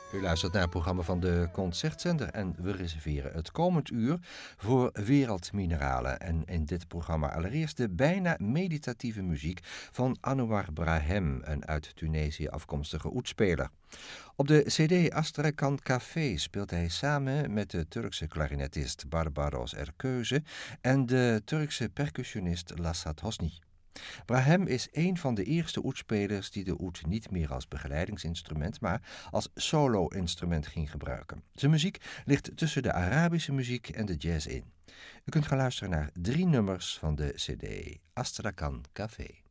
U luistert naar het programma van de Concertzender en we reserveren het komend uur voor wereldmineralen. En in dit programma allereerst de bijna meditatieve muziek van Anouar Brahem, een uit Tunesië afkomstige oetspeler. Op de cd Astrakhan Café speelt hij samen met de Turkse klarinetist Barbaros Erkeuze en de Turkse percussionist Lassat Hosni. Brahem is een van de eerste oetspelers die de oet niet meer als begeleidingsinstrument, maar als solo-instrument ging gebruiken. Zijn muziek ligt tussen de Arabische muziek en de jazz in. U kunt gaan luisteren naar 3 nummers van de cd Astrakhan Café.